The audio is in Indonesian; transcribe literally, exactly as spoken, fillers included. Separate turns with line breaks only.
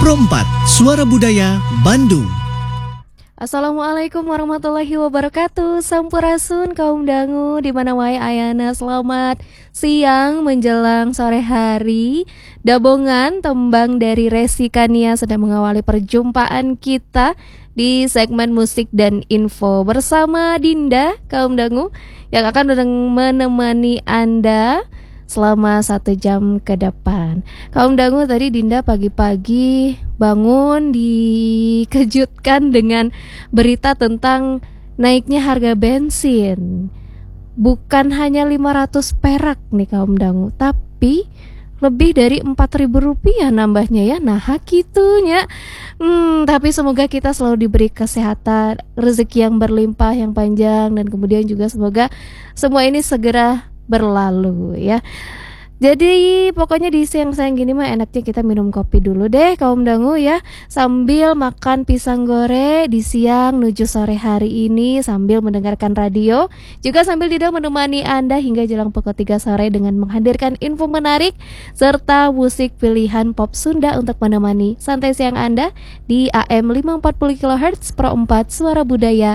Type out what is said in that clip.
Pro empat, Suara Budaya, Bandung.
Assalamualaikum warahmatullahi wabarakatuh. Sampurasun kaum dangu di mana wae ayana, selamat siang menjelang sore hari. Dabongan tembang dari Resi Kania sedang mengawali perjumpaan kita di segmen musik dan info bersama Dinda kaum dangu yang akan menemani Anda selama satu jam ke depan. Kaum dangu, tadi Dinda pagi-pagi bangun dikejutkan dengan berita tentang naiknya harga bensin. Bukan hanya lima ratus perak nih kaum dangu, tapi lebih dari empat ribu rupiah nambahnya ya. Nah gitunya. Hmm, tapi semoga kita selalu diberi kesehatan, rezeki yang berlimpah, yang panjang, dan kemudian juga semoga semua ini segera berlalu ya. Jadi pokoknya di siang-siang gini mah enaknya kita minum kopi dulu deh kaum dangu ya, sambil makan pisang goreng di siang menuju sore hari ini, sambil mendengarkan radio, juga sambil tidak menemani Anda hingga jelang pukul tiga sore dengan menghadirkan info menarik serta musik pilihan pop Sunda untuk menemani santai siang Anda di A M lima ratus empat puluh kilohertz Pro empat Suara Budaya